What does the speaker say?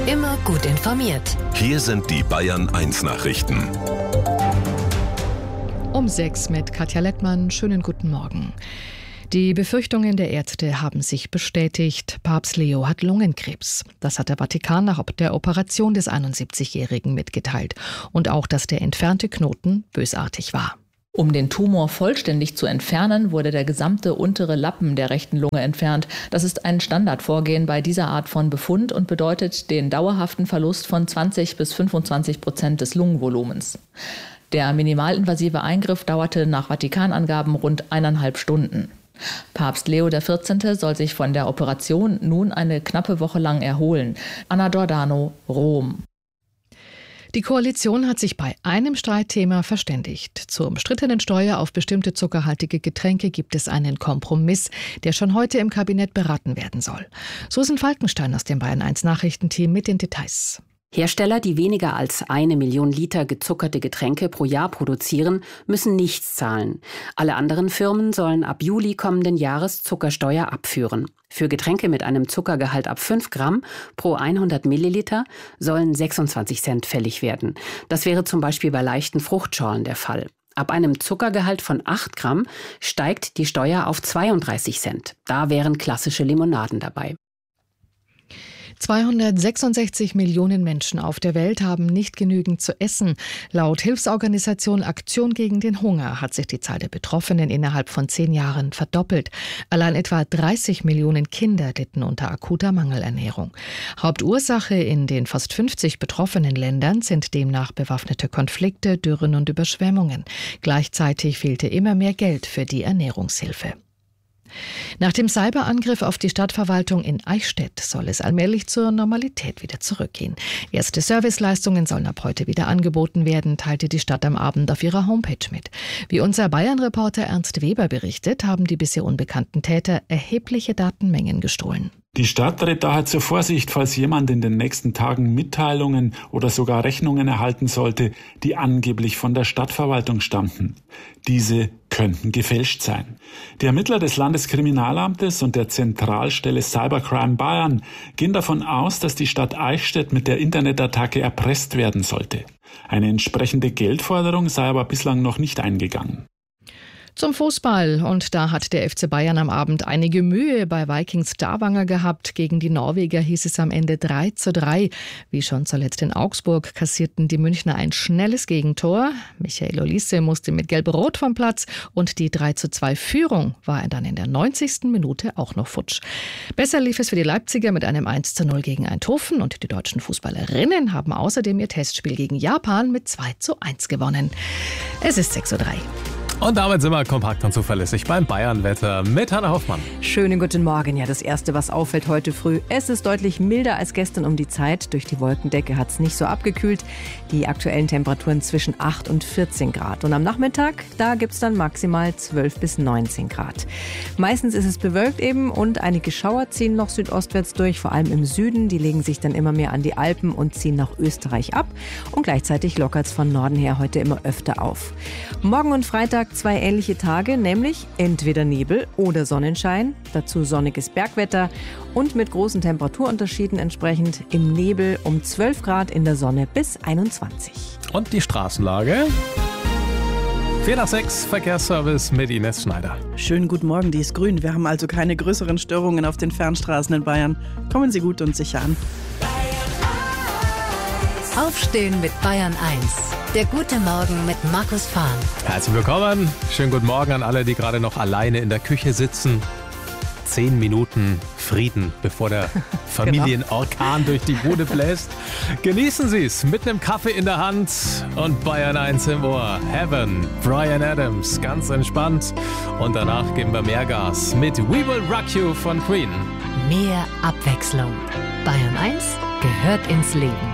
Immer gut informiert. Hier sind die Bayern 1 Nachrichten. Um 6 mit Katja Lettmann. Schönen guten Morgen. Die Befürchtungen der Ärzte haben sich bestätigt. Papst Leo hat Lungenkrebs. Das hat der Vatikan nach der Operation des 71-Jährigen mitgeteilt. Und auch, dass der entfernte Knoten bösartig war. Um den Tumor vollständig zu entfernen, wurde der gesamte untere Lappen der rechten Lunge entfernt. Das ist ein Standardvorgehen bei dieser Art von Befund und bedeutet den dauerhaften Verlust von 20-25% des Lungenvolumens. Der minimalinvasive Eingriff dauerte nach Vatikanangaben rund 1,5 Stunden. Papst Leo XIV. Soll sich von der Operation nun eine knappe Woche lang erholen. Anna Giordano, Rom. Die Koalition hat sich bei einem Streitthema verständigt. Zur umstrittenen Steuer auf bestimmte zuckerhaltige Getränke gibt es einen Kompromiss, der schon heute im Kabinett beraten werden soll. Susan Falkenstein aus dem Bayern 1 Nachrichtenteam mit den Details. Hersteller, die weniger als 1 Million Liter gezuckerte Getränke pro Jahr produzieren, müssen nichts zahlen. Alle anderen Firmen sollen ab Juli kommenden Jahres Zuckersteuer abführen. Für Getränke mit einem Zuckergehalt ab 5 Gramm pro 100 Milliliter sollen 26 Cent fällig werden. Das wäre zum Beispiel bei leichten Fruchtschorlen der Fall. Ab einem Zuckergehalt von 8 Gramm steigt die Steuer auf 32 Cent. Da wären klassische Limonaden dabei. 266 Millionen Menschen auf der Welt haben nicht genügend zu essen. Laut Hilfsorganisation Aktion gegen den Hunger hat sich die Zahl der Betroffenen innerhalb von 10 Jahren verdoppelt. Allein etwa 30 Millionen Kinder litten unter akuter Mangelernährung. Hauptursache in den fast 50 betroffenen Ländern sind demnach bewaffnete Konflikte, Dürren und Überschwemmungen. Gleichzeitig fehlte immer mehr Geld für die Ernährungshilfe. Nach dem Cyberangriff auf die Stadtverwaltung in Eichstätt soll es allmählich zur Normalität wieder zurückgehen. Erste Serviceleistungen sollen ab heute wieder angeboten werden, teilte die Stadt am Abend auf ihrer Homepage mit. Wie unser Bayern-Reporter Ernst Weber berichtet, haben die bisher unbekannten Täter erhebliche Datenmengen gestohlen. Die Stadt rät daher zur Vorsicht, falls jemand in den nächsten Tagen Mitteilungen oder sogar Rechnungen erhalten sollte, die angeblich von der Stadtverwaltung stammten. Diese könnten gefälscht sein. Die Ermittler des Landeskriminalamtes und der Zentralstelle Cybercrime Bayern gehen davon aus, dass die Stadt Eichstätt mit der Internetattacke erpresst werden sollte. Eine entsprechende Geldforderung sei aber bislang noch nicht eingegangen. Zum Fußball. Und da hat der FC Bayern am Abend einige Mühe bei Vikings Stavanger gehabt. Gegen die Norweger hieß es am Ende 3:3. Wie schon zuletzt in Augsburg kassierten die Münchner ein schnelles Gegentor. Michael Olise musste mit Gelb-Rot vom Platz und die 3:2-Führung war dann in der 90. Minute auch noch futsch. Besser lief es für die Leipziger mit einem 1:0 gegen Eindhoven und die deutschen Fußballerinnen haben außerdem ihr Testspiel gegen Japan mit 2:1 gewonnen. Es ist 6:03 Uhr. Und damit sind wir kompakt und zuverlässig beim Bayern-Wetter mit Hanna Hoffmann. Schönen guten Morgen. Ja, das Erste, was auffällt heute früh, es ist deutlich milder als gestern um die Zeit. Durch die Wolkendecke hat es nicht so abgekühlt. Die aktuellen Temperaturen zwischen 8 und 14 Grad. Und am Nachmittag, da gibt es dann maximal 12 bis 19 Grad. Meistens ist es bewölkt eben und einige Schauer ziehen noch südostwärts durch, vor allem im Süden. Die legen sich dann immer mehr an die Alpen und ziehen nach Österreich ab. Und gleichzeitig lockert es von Norden her heute immer öfter auf. Morgen und Freitag 2 ähnliche Tage, nämlich entweder Nebel oder Sonnenschein, dazu sonniges Bergwetter und mit großen Temperaturunterschieden entsprechend im Nebel um 12 Grad, in der Sonne bis 21. Und die Straßenlage? 4:06, Verkehrsservice mit Ines Schneider. Schönen guten Morgen, die ist grün. Wir haben also keine größeren Störungen auf den Fernstraßen in Bayern. Kommen Sie gut und sicher an. Aufstehen mit Bayern 1. Der gute Morgen mit Markus Fahn. Herzlich willkommen. Schönen guten Morgen an alle, die gerade noch alleine in der Küche sitzen. 10 Minuten Frieden, bevor der Familienorkan durch die Bude bläst. Genießen Sie es mit einem Kaffee in der Hand und Bayern 1 im Ohr. Heaven, Bryan Adams, ganz entspannt. Und danach geben wir mehr Gas mit We Will Rock You von Queen. Mehr Abwechslung. Bayern 1 gehört ins Leben.